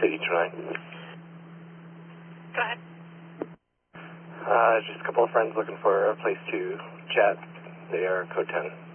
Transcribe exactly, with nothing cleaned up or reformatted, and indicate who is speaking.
Speaker 1: City tonight.
Speaker 2: Go ahead.
Speaker 1: Uh, just a couple of friends looking for a place to chat. They are code ten.